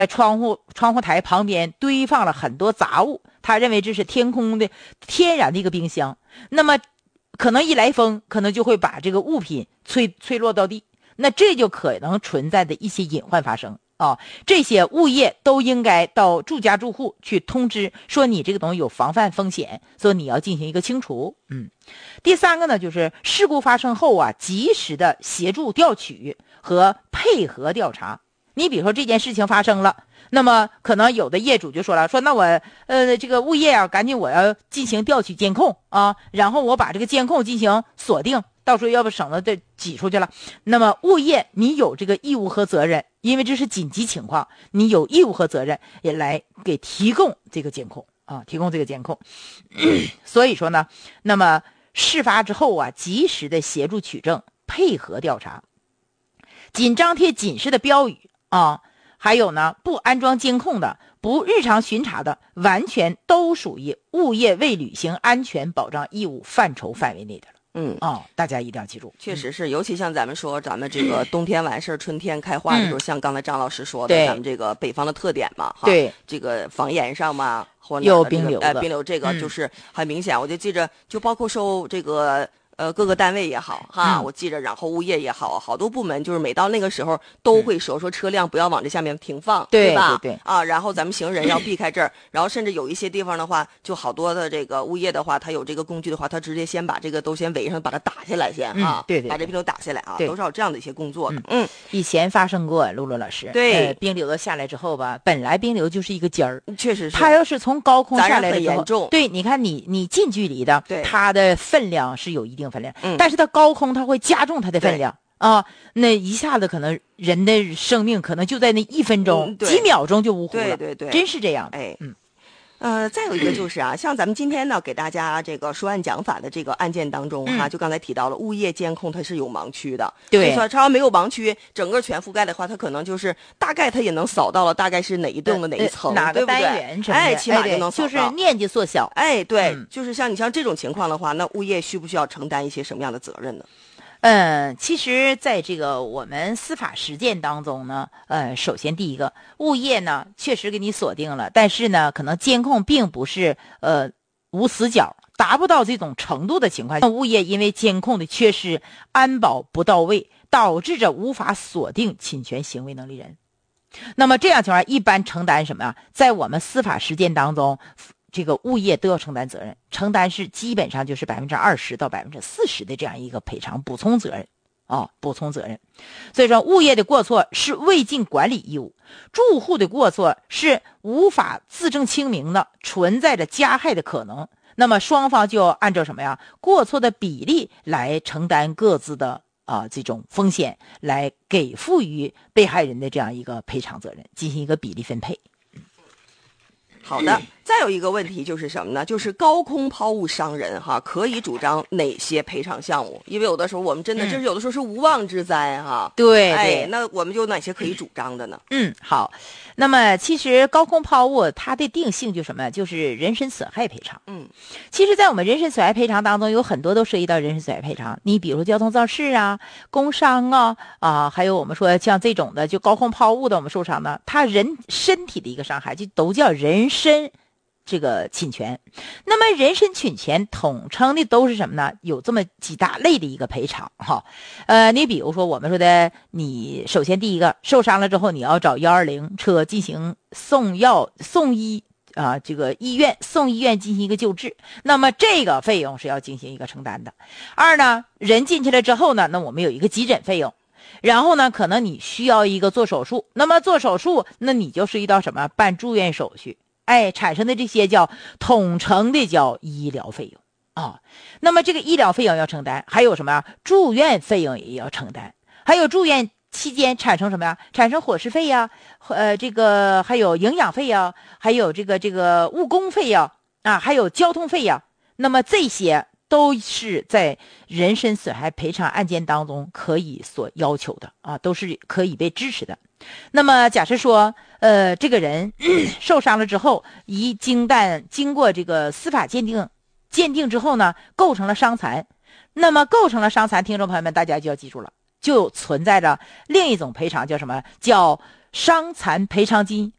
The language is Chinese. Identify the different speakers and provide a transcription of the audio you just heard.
Speaker 1: 在窗户台旁边堆放了很多杂物，他认为这是天空的天然的一个冰箱。那么可能一来风，可能就会把这个物品吹落到地，那这就可能存在的一些隐患发生啊。这些物业都应该到住家住户去通知，说你这个东西有防范风险，所以你要进行一个清除。第三个呢，就是事故发生后啊，及时的协助调取和配合调查。你比如说这件事情发生了，那么可能有的业主就说了，说那我这个物业啊，赶紧我要进行调取监控啊，然后我把这个监控进行锁定，到时候要不省得这挤出去了。那么物业你有这个义务和责任，因为这是紧急情况，你有义务和责任也来给提供这个监控啊，提供这个监控。所以说呢，那么事发之后啊，及时的协助取证，配合调查，仅张贴警示的标语啊，还有呢，不安装监控的、不日常巡查的，完全都属于物业未履行安全保障义务范畴范围内的了。大家一定要记住，
Speaker 2: 确实是，尤其像咱们说，咱们这个冬天完事儿，春天开花的时候，像刚才张老师说的，咱们这个北方的特点嘛，
Speaker 1: 对，
Speaker 2: 这个房檐上嘛，或者
Speaker 1: 有冰流的，
Speaker 2: 冰流这个就是很明显。我就记着，就包括收这个。各个单位也好哈，我记着，然后物业也好，好多部门就是每到那个时候都会说车辆不要往这下面停放，
Speaker 1: 对
Speaker 2: 吧？
Speaker 1: 对
Speaker 2: 啊，然后咱们行人要避开这儿，然后甚至有一些地方的话，就好多的这个物业的话，他有这个工具的话，他直接先把这个都先围上，把它打下来先哈，
Speaker 1: 对，
Speaker 2: 把这冰流打下来啊，都是有这样的一些工作的。
Speaker 1: 以前发生过，露露老师，
Speaker 2: 对，
Speaker 1: 冰流下来之后吧，本来冰流就是一个尖儿，
Speaker 2: 确实是，
Speaker 1: 它要是从高空下来的
Speaker 2: 很严重，
Speaker 1: 对，你看你近距离的，它的分量是有一定分量，但是它高空它会加重它的分量啊，那一下子可能人的生命可能就在那1分钟、几秒钟就呜呼了，
Speaker 2: 对，
Speaker 1: 真是这样。
Speaker 2: 再有一个就是啊，像咱们今天呢给大家这个说案讲法的这个案件当中哈，就刚才提到了物业监控它是有盲区的，
Speaker 1: 对，
Speaker 2: 所以它要没有盲区，整个全覆盖的话，它可能就是大概它也能扫到了大概是哪一栋的哪一层，
Speaker 1: 哪个单元什么
Speaker 2: 的，起码就能扫到，
Speaker 1: 就是面积缩小。
Speaker 2: 对，就是像你像这种情况的话，那物业需不需要承担一些什么样的责任呢？
Speaker 1: 其实在这个我们司法实践当中呢，首先第一个，物业呢确实给你锁定了，但是呢，可能监控并不是无死角，达不到这种程度的情况下，物业因为监控的缺失，安保不到位，导致着无法锁定侵权行为能力人。那么这样情况一般承担什么啊？在我们司法实践当中，这个物业都要承担责任，承担是基本上就是20%到40%的这样一个赔偿补充责任补充责任。所以说物业的过错是未尽管理义务，住户的过错是无法自证清明的，存在着加害的可能。那么双方就要按照什么呀？过错的比例来承担各自的这种风险，来给付于被害人的这样一个赔偿责任，进行一个比例分配。
Speaker 2: 好的，再有一个问题就是什么呢？就是高空抛物伤人哈，可以主张哪些赔偿项目？因为有的时候我们真的这是有的时候是无妄之灾哈。
Speaker 1: 对，
Speaker 2: 那我们就哪些可以主张的呢？
Speaker 1: 好，那么其实高空抛物它的定性就什么？就是人身损害赔偿。其实在我们人身损害赔偿当中，有很多都涉及到人身损害赔偿。你比如交通肇事啊、工伤还有我们说像这种的就高空抛物的我们受伤的，它人身体的一个伤害就都叫人身这个侵权。那么人身侵权统称的都是什么呢？有这么几大类的一个赔偿哈。你比如说我们说的，你首先第一个受伤了之后，你要找120车进行送医这个送医院进行一个救治，那么这个费用是要进行一个承担的。二呢，人进去了之后呢，那我们有一个急诊费用。然后呢，可能你需要一个做手术，那么做手术，那你就涉及到什么？办住院手续，产生的这些叫统称的叫医疗费用那么这个医疗费用要承担，还有什么？住院费用也要承担，还有住院期间产生什么呀？产生伙食费呀，这个还有营养费呀，还有这个误工费呀，还有交通费呀。那么这些都是在人身损害赔偿案件当中可以所要求的都是可以被支持的。那么假设说这个人受伤了之后，经过这个司法鉴定之后呢，构成了伤残。那么构成了伤残，听众朋友们大家就要记住了，就存在着另一种赔偿，叫什么？叫伤残赔偿金